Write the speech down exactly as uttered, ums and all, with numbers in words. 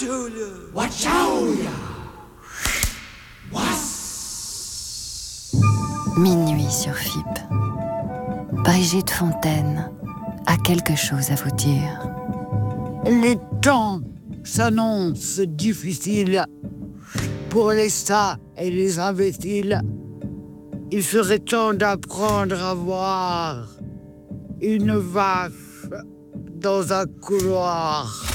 Minuit sur F I P. Brigitte Fontaine a quelque chose à vous dire. Les temps s'annoncent difficiles pour les sages et les imbéciles. Il serait temps d'apprendre à voir une vache dans un couloir.